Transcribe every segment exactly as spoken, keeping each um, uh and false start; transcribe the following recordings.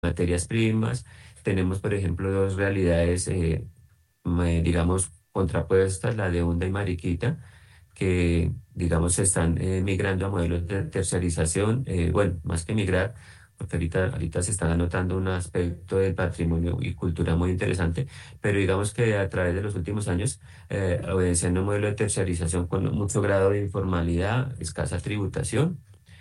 materias primas. Tenemos, por ejemplo, dos realidades, eh, me- digamos, contrapuestas, la de Hunda y Mariquita, que, digamos, se están eh, migrando a modelos de terciarización, eh, bueno, más que migrar, porque ahorita, ahorita se está anotando un aspecto del patrimonio y cultura muy interesante, pero digamos que a través de los últimos años, eh, obedeciendo un modelo de terciarización con mucho grado de informalidad, escasa tributación,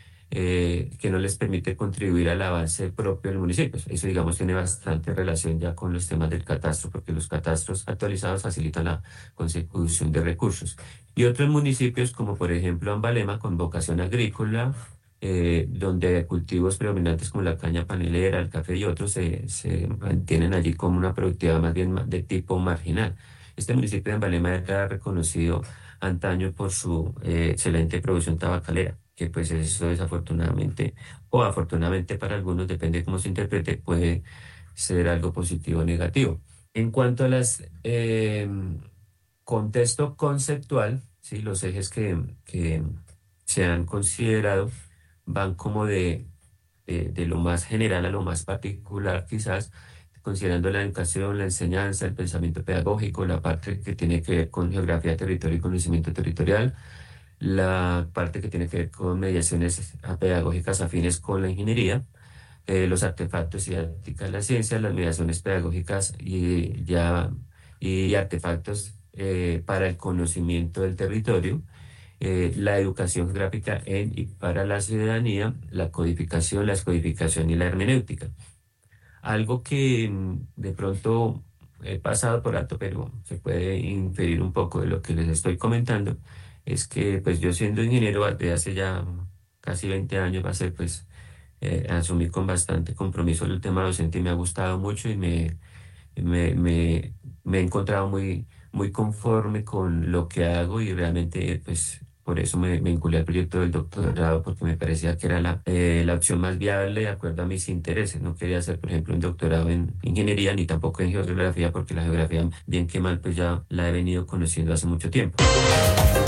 eh, que no les permite contribuir al avance propio del municipio. Eso, digamos, tiene bastante relación ya con los temas del catastro, porque los catastros actualizados facilitan la consecución de recursos. Y otros municipios, como por ejemplo Ambalema, con vocación agrícola, eh, donde cultivos predominantes como la caña panelera, el café y otros se, se mantienen allí como una productividad más bien ma- de tipo marginal. Este municipio de Ambalema era reconocido antaño por su eh, excelente producción tabacalera, que pues eso desafortunadamente o afortunadamente para algunos, depende de cómo se interprete, puede ser algo positivo o negativo. En cuanto a las eh, contexto conceptual, ¿sí? Los ejes que, que se han considerado van como de, de, de lo más general a lo más particular, quizás, considerando la educación, la enseñanza, el pensamiento pedagógico, la parte que tiene que ver con geografía, territorio y conocimiento territorial, la parte que tiene que ver con mediaciones pedagógicas afines con la ingeniería, eh, los artefactos y didáctica de la ciencia, las mediaciones pedagógicas y, ya, y artefactos eh, para el conocimiento del territorio, eh, la educación geográfica en y para la ciudadanía, la codificación, la escodificación y la hermenéutica. Algo que mm, de pronto he pasado por alto, pero se puede inferir un poco de lo que les estoy comentando, es que pues yo siendo ingeniero desde hace ya casi veinte años, va a ser pues eh, asumí con bastante compromiso el tema docente y me ha gustado mucho y me, me, me, me he encontrado muy, muy conforme con lo que hago y realmente pues por eso me, me vinculé al proyecto del doctorado porque me parecía que era la, eh, la opción más viable de acuerdo a mis intereses. No quería hacer, por ejemplo, un doctorado en ingeniería ni tampoco en geografía porque la geografía, bien que mal, pues ya la he venido conociendo hace mucho tiempo.